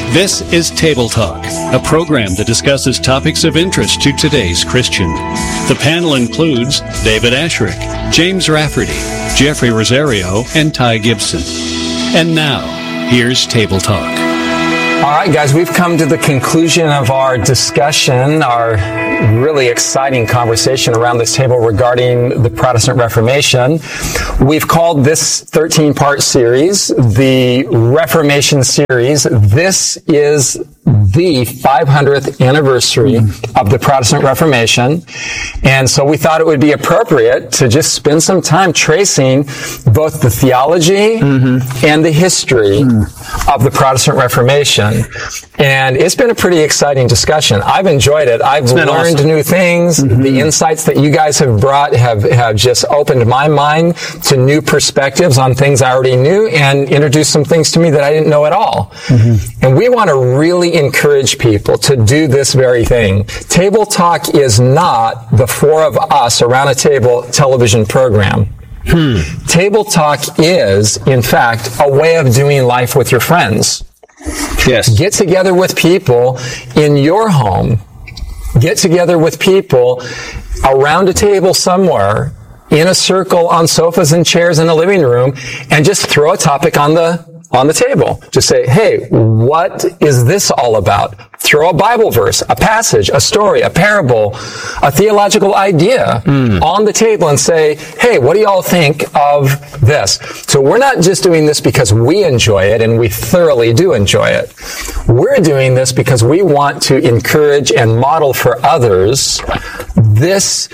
This is Table Talk, a program that discusses topics of interest to today's Christian. The panel includes David Asherick, James Rafferty, Jeffrey Rosario, and Ty Gibson. And now, here's Table Talk. All right, guys, we've come to the conclusion of our discussion, our really exciting conversation around this table regarding the Protestant Reformation. We've called this 13-part series the Reformation series. This is the 500th anniversary of the Protestant Reformation. And so we thought it would be appropriate to just spend some time tracing both the theology and the history of the Protestant Reformation. And it's been a pretty exciting discussion. I've enjoyed it. I've learned new things. The insights that you guys have brought have just opened my mind to new perspectives on things I already knew and introduced some things to me that I didn't know at all. And we want to really encourage people to do this very thing. Table Talk is not the four of us around a table television program. Table Talk is, in fact, a way of doing life with your friends. Yes. Get together with people in your home. Get together with people around a table somewhere, in a circle, on sofas and chairs in a living room, and just throw a topic on the table. Just say, hey, what is this all about? Throw a Bible verse, a passage, a story, a parable, a theological idea on the table and say, hey, what do y'all think of this? So we're not just doing this because we enjoy it, and we thoroughly do enjoy it. We're doing this because we want to encourage and model for others this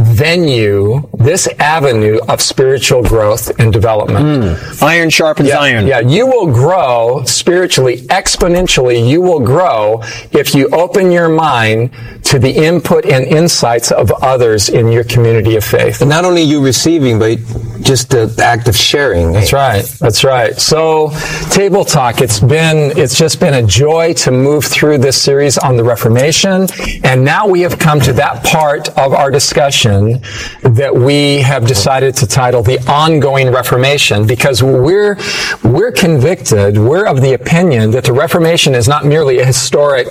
venue, this avenue of spiritual growth and development. Iron sharpens iron. Yeah, you will grow spiritually, exponentially. You will grow if you open your mind to the input and insights of others in your community of faith. And not only you receiving, but just the act of sharing. That's right. That's right. So, Table Talk, it's just been a joy to move through this series on the Reformation. And now we have come to that part of our discussion that we have decided to title The Ongoing Reformation, because we're convicted, we're of the opinion that the Reformation is not merely a historic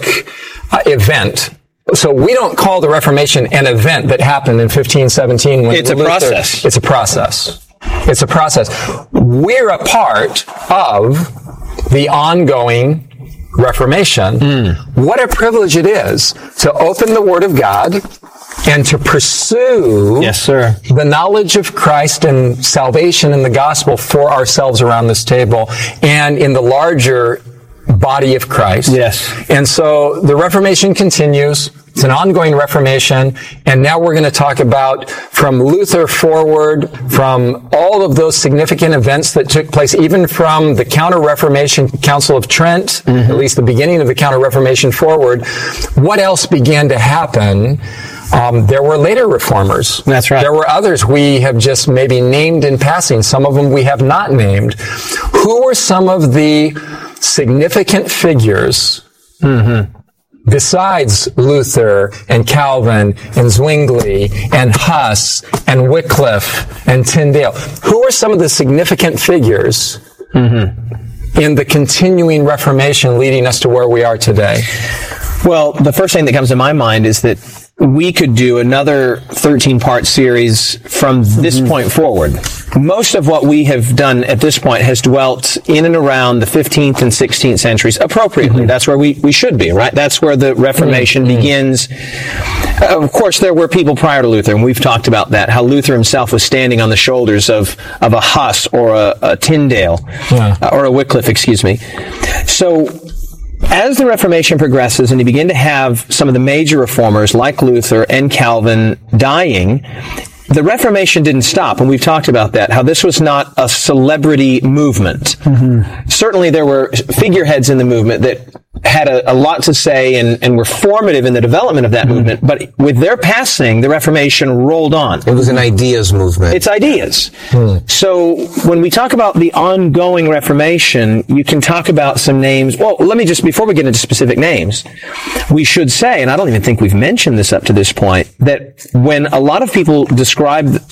event. So we don't call the Reformation an event that happened in 1517. When it's a process. It's a process. It's a process. We're a part of the ongoing Reformation. What a privilege it is to open the Word of God and to pursue the knowledge of Christ and salvation and the gospel for ourselves around this table and in the larger body of Christ. Yes. And so the Reformation continues. It's an ongoing Reformation. And now we're going to talk about from Luther forward, from all of those significant events that took place, even from the Counter-Reformation Council of Trent, at least the beginning of the Counter-Reformation forward, what else began to happen? There were later reformers. That's right. There were others we have just maybe named in passing. Some of them we have not named. Who were some of the significant figures besides Luther and Calvin and Zwingli and Huss and Wycliffe and Tyndale? Who are some of the significant figures in the continuing Reformation leading us to where we are today? Well, the first thing that comes to my mind is that we could do another 13-part series from this point forward. Most of what we have done at this point has dwelt in and around the 15th and 16th centuries appropriately. That's where we should be, right? That's where the Reformation begins. Of course, there were people prior to Luther, and we've talked about that, how Luther himself was standing on the shoulders of a Huss or a Tyndale, or a Wycliffe, excuse me. So, as the Reformation progresses and you begin to have some of the major reformers like Luther and Calvin dying, the Reformation didn't stop, and we've talked about that, how this was not a celebrity movement. Certainly there were figureheads in the movement that had a lot to say and were formative in the development of that movement, but with their passing, the Reformation rolled on. It was an ideas movement. It's ideas. So when we talk about the ongoing Reformation, you can talk about some names. Well, let me just, before we get into specific names, we should say, and I don't even think we've mentioned this up to this point, that when a lot of people describe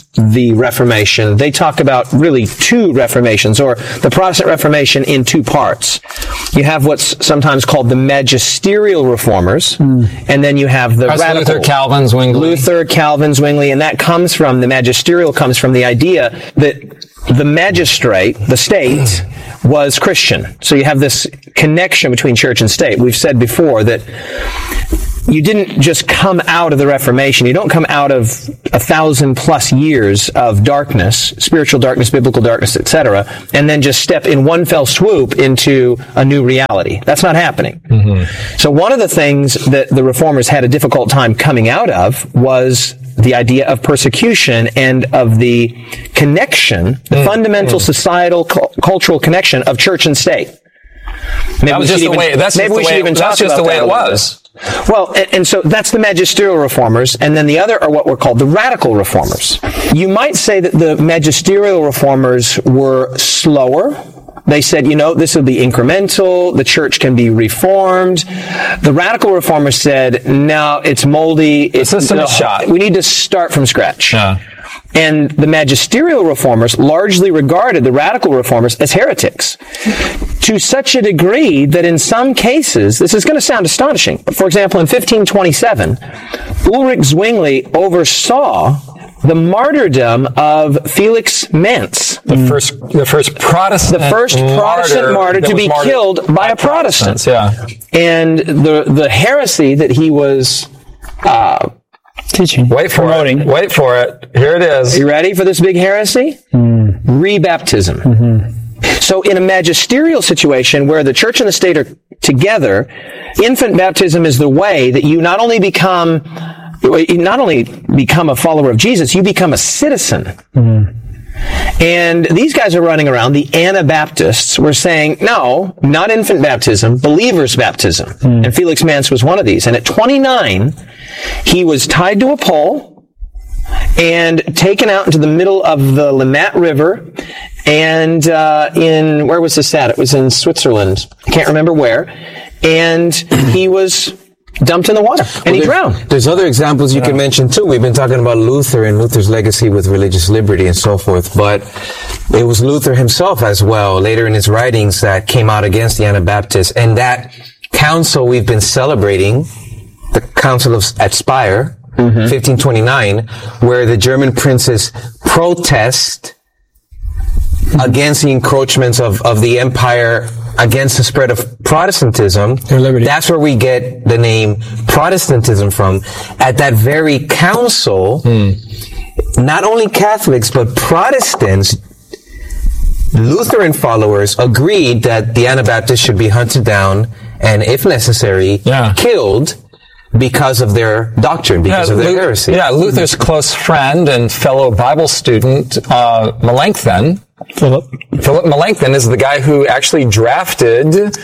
the Reformation. They talk about really two Reformations, or the Protestant Reformation in two parts. You have what's sometimes called the magisterial reformers, and then you have the That's radical. Luther, Calvin, Zwingli. Luther, Calvin, Zwingli, and that comes from, the magisterial comes from the idea that the magistrate, the state, was Christian. So you have this connection between church and state. We've said before that you didn't just come out of the Reformation. You don't come out of 1,000+ years of darkness, spiritual darkness, biblical darkness, etc., and then just step in one fell swoop into a new reality. That's not happening. So one of the things that the Reformers had a difficult time coming out of was the idea of persecution and of the connection, the fundamental societal, cultural connection of church and state. That's just the way it was. Well, and so that's the magisterial reformers, and then the other are what were called the radical reformers. You might say that the magisterial reformers were slower. They said, this will be incremental, the church can be reformed. The radical reformers said, no, it's moldy. The system is shot. We need to start from scratch. Yeah. And the magisterial reformers largely regarded the radical reformers as heretics, to such a degree that in some cases, this is going to sound astonishing, but for example, in 1527, Ulrich Zwingli oversaw the martyrdom of Felix Manz, the first Protestant martyr to be killed by a Protestant. Yeah. And the heresy that he was teaching. Wait for it. Here it is. Are you ready for this big heresy? Rebaptism. So in a magisterial situation where the church and the state are together, infant baptism is the way that you not only become a follower of Jesus, you become a citizen. And these guys are running around, the Anabaptists were saying, no, not infant baptism, believer's baptism. And Felix Manz was one of these. And at 29, he was tied to a pole and taken out into the middle of the Limmat River. And where was this at? It was in Switzerland. I can't remember where. And he was dumped in the water, and he drowned. There's other examples you can mention too. We've been talking about Luther and Luther's legacy with religious liberty and so forth, but it was Luther himself as well, later in his writings, that came out against the Anabaptists. And that council we've been celebrating, the Council at Speyer, 1529, where the German princes protest against the encroachments of the empire, against the spread of Protestantism. That's where we get the name Protestantism from. At that very council, not only Catholics, but Protestants, Lutheran followers, agreed that the Anabaptists should be hunted down and, if necessary, killed because of their doctrine, because of their heresy. Yeah, Luther's close friend and fellow Bible student, Melanchthon, Philip Melanchthon is the guy who actually drafted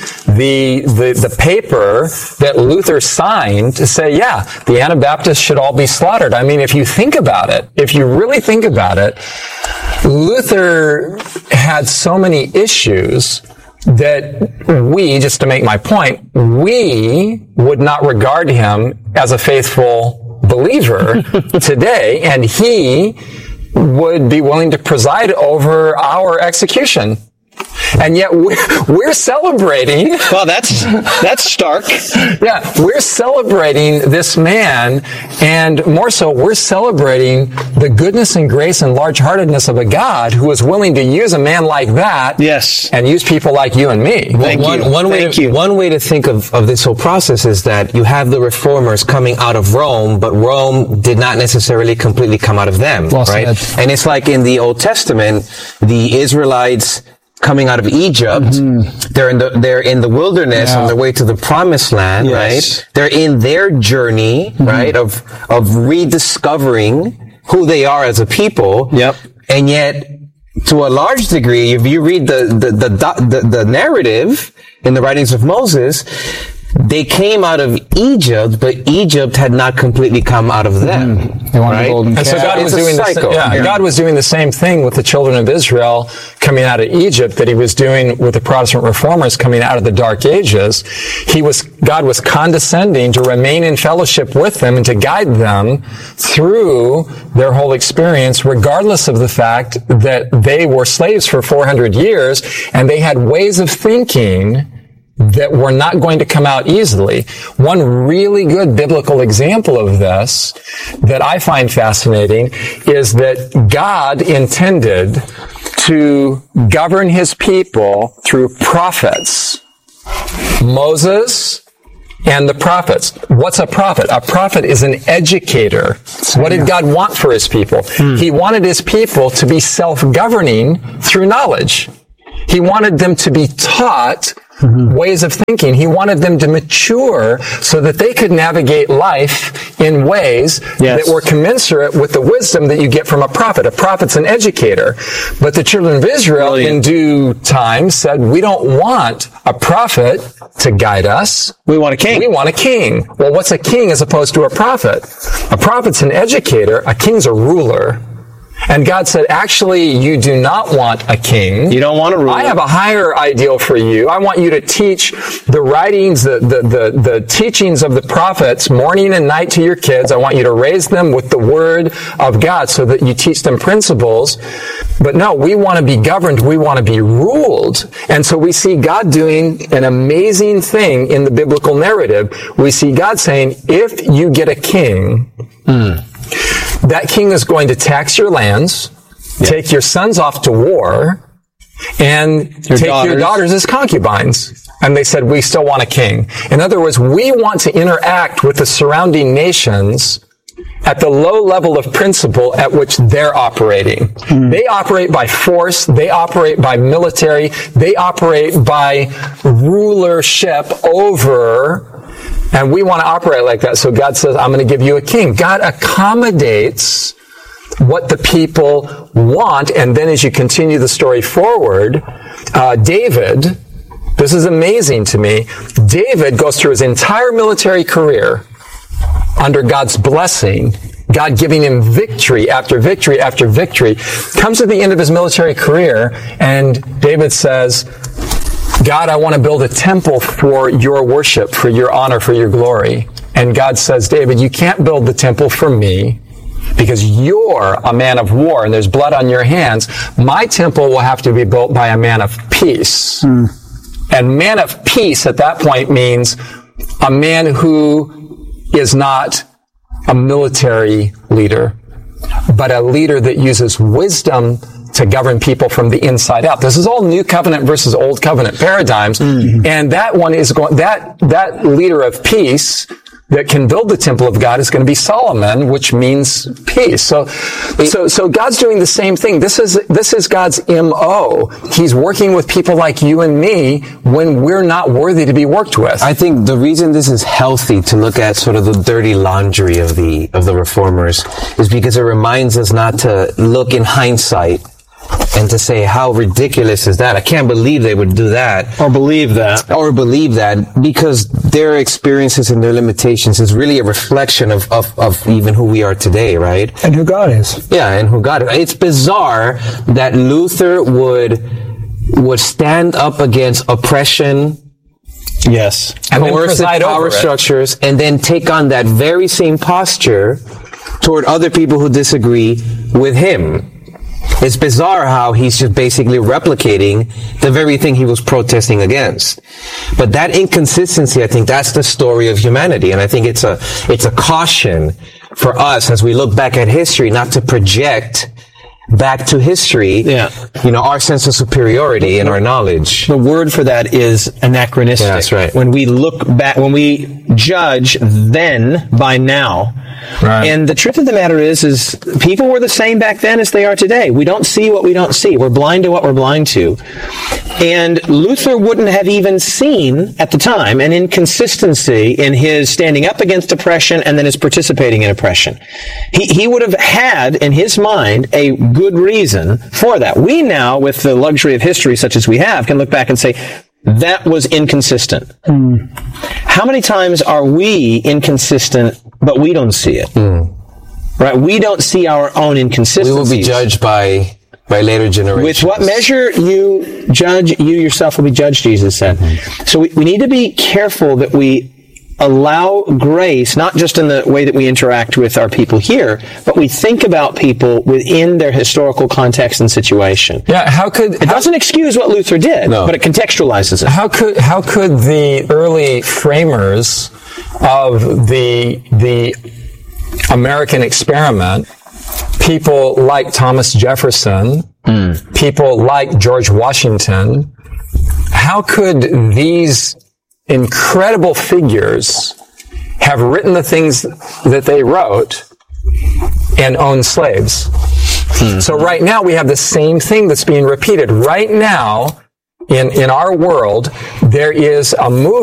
the paper that Luther signed to say, the Anabaptists should all be slaughtered. I mean, if you really think about it, Luther had so many issues that we, just to make my point, we would not regard him as a faithful believer today, and he would be willing to preside over our execution. And yet we're celebrating. Well, that's stark. Yeah, we're celebrating this man, and more so, we're celebrating the goodness and grace and large-heartedness of a God who is willing to use a man like that. Yes. And use people like you and me. One way to think of this whole process is that you have the reformers coming out of Rome, but Rome did not necessarily completely come out of them, right? And it's like in the Old Testament, the Israelites coming out of Egypt, they're in the wilderness on their way to the promised land, right? They're in their journey, right, of rediscovering who they are as a people. Yep. And yet, to a large degree, if you read the narrative in the writings of Moses, they came out of Egypt, but Egypt had not completely come out of them. They wanted right? a golden And so calf. God was It's a doing cycle. God was doing the same thing with the children of Israel coming out of Egypt that he was doing with the Protestant reformers coming out of the Dark Ages. God was condescending to remain in fellowship with them and to guide them through their whole experience, regardless of the fact that they were slaves for 400 years and they had ways of thinking that were not going to come out easily. One really good biblical example of this that I find fascinating is that God intended to govern his people through prophets. Moses and the prophets. What's a prophet? A prophet is an educator. What did God want for his people? He wanted his people to be self-governing through knowledge. He wanted them to be taught ways of thinking. He wanted them to mature so that they could navigate life in ways that were commensurate with the wisdom that you get from a prophet. A prophet's an educator. But the children of Israel in due time said, we don't want a prophet to guide us. We want a king. We want a king. Well, what's a king as opposed to a prophet? A prophet's an educator. A king's a ruler. And God said, actually, you do not want a king. You don't want a ruler. I have a higher ideal for you. I want you to teach the writings, the teachings of the prophets morning and night to your kids. I want you to raise them with the word of God so that you teach them principles. But no, we want to be governed. We want to be ruled. And so we see God doing an amazing thing in the biblical narrative. We see God saying, if you get a king, that king is going to tax your lands, take your sons off to war, and take your daughters as concubines. And they said, we still want a king. In other words, we want to interact with the surrounding nations at the low level of principle at which they're operating. They operate by force. They operate by military. They operate by rulership over. And we want to operate like that. So God says, I'm going to give you a king. God accommodates what the people want. And then as you continue the story forward, David, this is amazing to me. David goes through his entire military career under God's blessing, God giving him victory after victory after victory, comes to the end of his military career, and David says, God, I want to build a temple for your worship, for your honor, for your glory. And God says, David, you can't build the temple for me because you're a man of war and there's blood on your hands. My temple will have to be built by a man of peace. And man of peace at that point means a man who is not a military leader, but a leader that uses wisdom to govern people from the inside out. This is all New Covenant versus Old Covenant paradigms. And that one is going, that leader of peace that can build the temple of God is going to be Solomon, which means peace. So God's doing the same thing. This is God's MO. He's working with people like you and me when we're not worthy to be worked with. I think the reason this is healthy to look at sort of the dirty laundry of the reformers is because it reminds us not to look in hindsight and to say, how ridiculous is that? I can't believe they would do that. Or believe that. Or believe that, because their experiences and their limitations is really a reflection of even who we are today, right? And who God is. Yeah, and who God is. It's bizarre that Luther would stand up against oppression, Yes. And then coercive preside power over it. structures, and then take on that very same posture toward other people who disagree with him. It's bizarre how he's just basically replicating the very thing he was protesting against. But that inconsistency, I think that's the story of humanity. And I think it's a caution for us as we look back at history, not to project back to history, our sense of superiority and our knowledge. The word for that is anachronistic. Yeah, that's right. When we look back, when we judge then by now. Right. And the truth of the matter is people were the same back then as they are today. We don't see what we don't see. We're blind to what we're blind to. And Luther wouldn't have even seen at the time an inconsistency in his standing up against oppression and then his participating in oppression. He would have had in his mind a good reason for that. We now, with the luxury of history such as we have, can look back and say, that was inconsistent. how many times are we inconsistent, but we don't see it? Right? We don't see our own inconsistencies. We will be judged by later generations. With what measure you judge, you yourself will be judged, Jesus said. So we need to be careful that we allow grace, not just in the way that we interact with our people here, but we think about people within their historical context and situation. Yeah, it doesn't excuse what Luther did, but it contextualizes it. How could the early framers of the American experiment, people like Thomas Jefferson, people like George Washington, how could these incredible figures have written the things that they wrote and own slaves? So right now we have the same thing that's being repeated. Right now, in our world, there is a movement